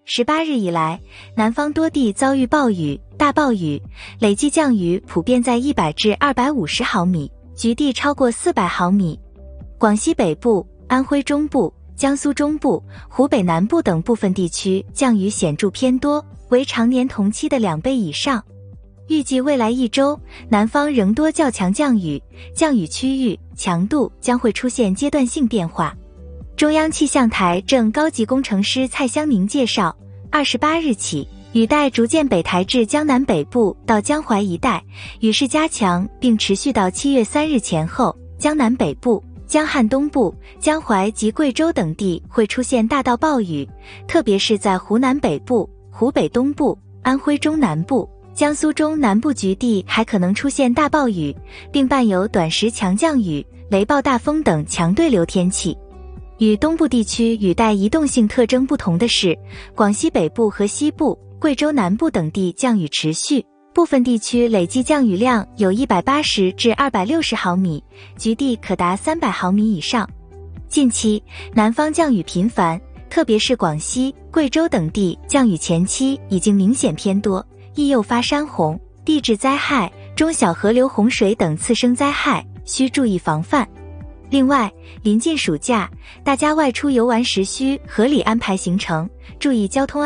18日以来，南方多地遭遇暴雨、大暴雨，累计降雨普遍在100至250毫米，局地超过400毫米。广西北部、安徽中部、江苏中部、湖北南部等部分地区降雨显著偏多，为常年同期的2倍以上。预计未来1周，南方仍多较强降雨，降雨区域、强度将会出现阶段性变化。中央气象台正高级工程师蔡香宁介绍，28日起，雨带逐渐北抬至江南北部到江淮一带，雨势加强并持续到7月3日前后，江南北部、江汉东部、江淮及贵州等地会出现大到暴雨，特别是在湖南北部、湖北东部、安徽中南部、江苏中南部局地还可能出现大暴雨，并伴有短时强降雨、雷暴大风等强对流天气。与东部地区雨带移动性特征不同的是，广西北部和西部、贵州南部等地降雨持续，部分地区累计降雨量有180至260毫米，局地可达300毫米以上。近期，南方降雨频繁，特别是广西、贵州等地降雨前期已经明显偏多，易诱发山洪、地质灾害、中小河流洪水等次生灾害，需注意防范。另外，临近暑假，大家外出游玩时需合理安排行程，注意交通